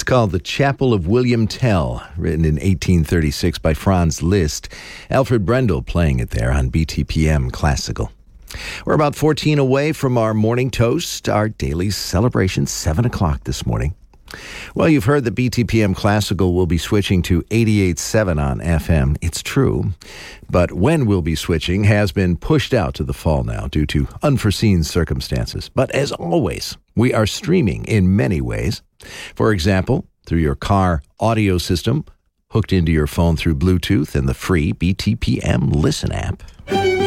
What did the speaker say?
It's called The Chapel of William Tell, written in 1836 by Franz Liszt. Alfred Brendel playing it there on BTPM Classical. We're about 14 away from our morning toast, our daily celebration, 7 o'clock this morning. Well, you've heard that BTPM Classical will be switching to 88.7 on FM. It's true. But when we'll be switching has been pushed out to the fall now due to unforeseen circumstances. But as always, we are streaming in many ways. For example, through your car audio system, hooked into your phone through Bluetooth and the free BTPM Listen app.